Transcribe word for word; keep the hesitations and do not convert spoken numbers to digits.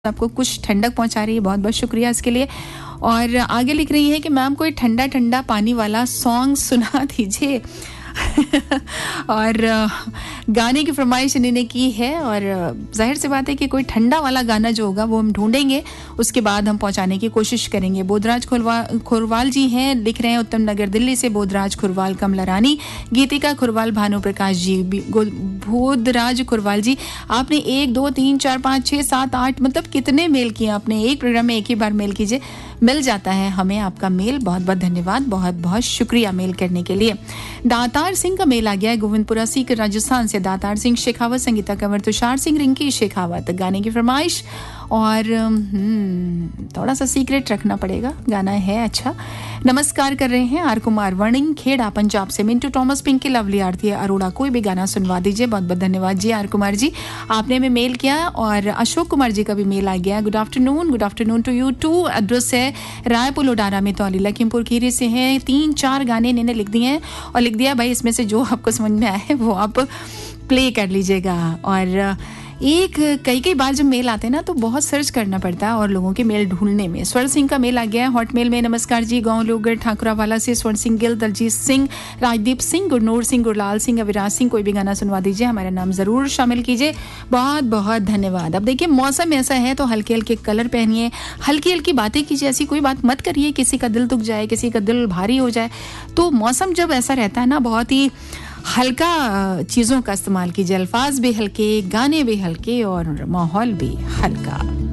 आपको कुछ ठंडक पहुंचा रही है, बहुत बहुत शुक्रिया इसके लिए। और आगे लिख रही है कि मैम कोई ठंडा ठंडा पानी वाला सॉन्ग सुना दीजिए। और गाने की फरमाइश इन्होंने की है और जाहिर सी बात है कि कोई ठंडा वाला गाना जो होगा वो हम ढूंढेंगे, उसके बाद हम पहुंचाने की कोशिश करेंगे। बोधराज खुरवाल जी हैं, लिख रहे हैं उत्तम नगर दिल्ली से। बोधराज खुरवाल, कमला रानी, गीतिका खुरवाल, भानु प्रकाश जी। बोधराज खुरवाल जी, आपने एक दो तीन चार पाँच छः सात आठ मतलब कितने मेल किए आपने? एक प्रोग्राम में एक ही बार मेल कीजिए, मिल जाता है हमें आपका मेल। बहुत बहुत धन्यवाद, बहुत बहुत शुक्रिया मेल करने के लिए। दातार सिंह का मेल आ गया है गोविंदपुरा सीकर राजस्थान से। दातार सिंह शेखावत, संगीता कंवर, तुषार सिंह, रिंकी शेखावत, गाने की फरमाइश। और थोड़ा सा सीक्रेट रखना पड़ेगा, गाना है अच्छा। नमस्कार कर रहे हैं आर कुमार, वर्णिंग खेड़ा पंजाब से। मिंटू टॉमस, पिंकी लवली, आरती अरोड़ा, कोई भी गाना सुनवा दीजिए। बहुत बहुत धन्यवाद जी आर कुमार जी, आपने हमें मेल किया। और अशोक कुमार जी का भी मेल आ गया। Good afternoon, good afternoon to you to. Address है रायपुर लोडारा में तौली, लखीमपुर खीरी से हैं। तीन चार गाने इन्होंने लिख दिए हैं और लिख दिया भाई इसमें से जो आपको समझ में आए वो आप प्ले कर लीजिएगा। और एक कई कई बार जब मेल आते हैं ना तो बहुत सर्च करना पड़ता है और लोगों के मेल ढूंढने में। स्वर्ण सिंह का मेल आ गया है हॉटमेल में। नमस्कार जी, गांव लोगड़ ठाकुरावाला से स्वर्ण सिंह गिल, दलजीत सिंह, राजदीप सिंह, गुरनूर सिंह, गुरलाल सिंह, अविराज सिंह, कोई भी गाना सुनवा दीजिए, हमारा नाम जरूर शामिल कीजिए। बहुत बहुत धन्यवाद। अब देखिए मौसम ऐसा है तो हल्के हल्के कलर पहनिए, हल्की हल्की बातें कीजिए। ऐसी कोई बात मत करिए किसी का दिल दुख जाए, किसी का दिल भारी हो जाए। तो मौसम जब ऐसा रहता है ना, बहुत ही हल्का चीज़ों का इस्तेमाल कीजिए। अल्फाज भी हल्के, गाने भी हल्के और माहौल भी हल्का।